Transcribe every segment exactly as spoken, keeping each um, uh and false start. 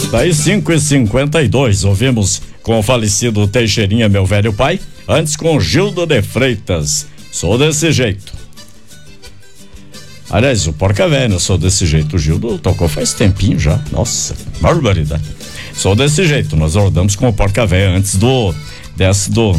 Daí cinco e cinquenta e dois, ouvimos com o falecido Teixeirinha, meu velho pai, antes com Gildo de Freitas, Sou Desse Jeito. Aliás, o Porca Velha, Sou Desse Jeito, o Gildo tocou faz tempinho já, nossa, barbaridade. Sou Desse Jeito, nós rodamos com o Porca Velha antes do, desse do,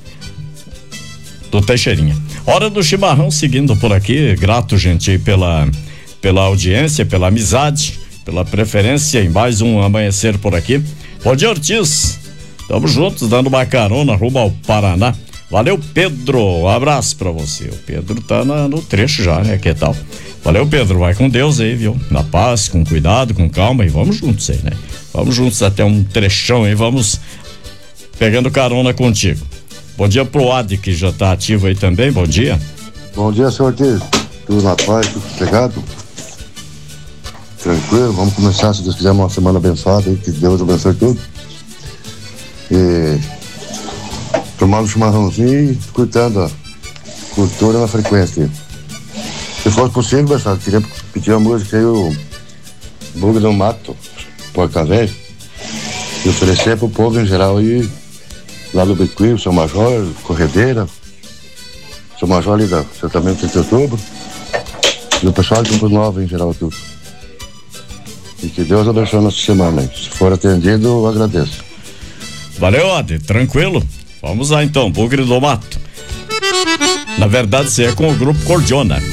do Teixeirinha. Hora do chimarrão seguindo por aqui, grato, gente, pela, pela audiência, pela amizade, pela preferência em mais um amanhecer por aqui. Bom dia, Ortiz. Tamo juntos, dando uma carona rumo ao Paraná. Valeu, Pedro. Um abraço pra você. O Pedro tá na, no trecho já, né? Que tal? Valeu, Pedro. Vai com Deus aí, viu? Na paz, com cuidado, com calma e vamos juntos aí, né? Vamos juntos até um trechão aí, vamos pegando carona contigo. Bom dia pro Adi, que já tá ativo aí também. Bom dia. Bom dia, senhor Ortiz. Tudo na paz, tudo sossegado? Tranquilo, vamos começar, se Deus quiser, uma semana abençoada aí, que Deus abençoe tudo. E tomando um chimarrãozinho e escutando a cultura na frequência. Se fosse possível, pessoal, queria pedir uma música aí, o Bug do Mato, Porca Velha, e oferecer pro povo em geral aí, lá do Bicuí, São Major, Corredeira, São Major ali da assentamento trinta de outubro, e o pessoal de Campos Novos em geral tudo. E que Deus abençoe nossa semana. Se for atendido, eu agradeço. Valeu, Adi. Tranquilo? Vamos lá então, Bugre do Mato. Na verdade, você é com o grupo Cordiona.